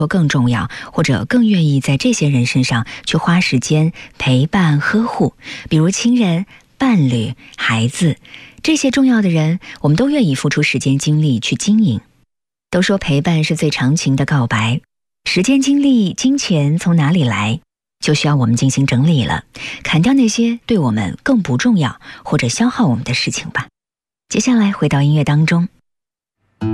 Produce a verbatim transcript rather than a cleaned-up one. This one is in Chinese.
更重要，或者更愿意在这些人身上去花时间陪伴呵护，比如亲人、伴侣、孩子，这些重要的人我们都愿意付出时间精力去经营。都说陪伴是最长情的告白，时间、精力、金钱从哪里来，就需要我们进行整理了，砍掉那些对我们更不重要或者消耗我们的事情吧。接下来回到音乐当中，